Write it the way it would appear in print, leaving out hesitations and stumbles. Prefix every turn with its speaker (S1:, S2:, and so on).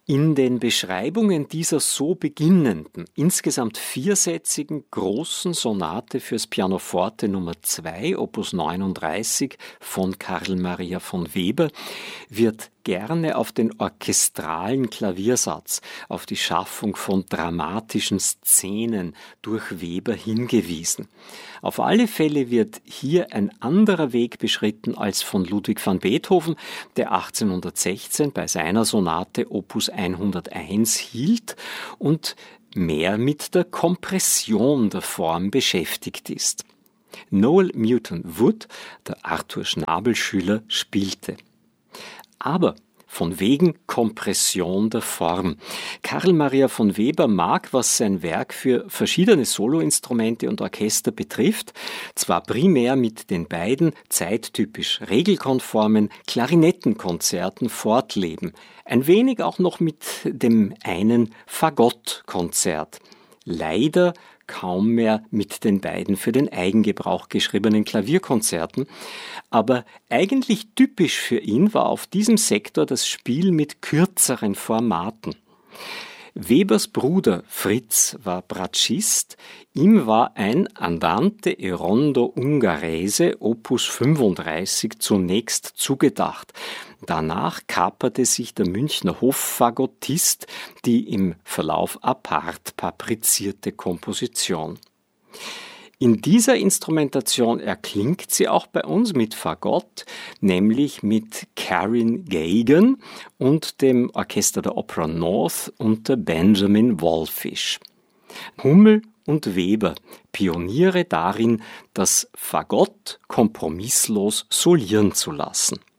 S1: In den Beschreibungen dieser so beginnenden, insgesamt viersätzigen, großen Sonate fürs Pianoforte Nummer 2, Opus 39 von Carl Maria von Weber, wird gerne auf den orchestralen Klaviersatz, auf die Schaffung von dramatischen Szenen durch Weber hingewiesen. Auf alle Fälle wird hier ein anderer Weg beschritten als von Ludwig van Beethoven, der 1816 bei seiner Sonate Opus 101 hielt und mehr mit der Kompression der Form beschäftigt ist. Noel Newton Wood, der Arthur Schnabel-Schüler, spielte. Aber von wegen Kompression der Form. Carl Maria von Weber mag, was sein Werk für verschiedene Soloinstrumente und Orchester betrifft, zwar primär mit den beiden zeittypisch regelkonformen Klarinettenkonzerten fortleben, ein wenig auch noch mit dem einen Fagottkonzert. Leider kaum mehr mit den beiden für den Eigengebrauch geschriebenen Klavierkonzerten, aber eigentlich typisch für ihn war auf diesem Sektor das Spiel mit kürzeren Formaten. Webers Bruder Fritz war Bratschist, ihm war ein Andante e Rondo Ungherese Opus 35 zunächst zugedacht. Danach kaperte sich der Münchner Hoffagottist die im Verlauf apart paprizierte Komposition. In dieser Instrumentation erklingt sie auch bei uns mit Fagott, nämlich mit Karin Gagan und dem Orchester der Opera North unter Benjamin Wallfisch. Hummel und Weber, Pioniere darin, das Fagott kompromisslos solieren zu lassen.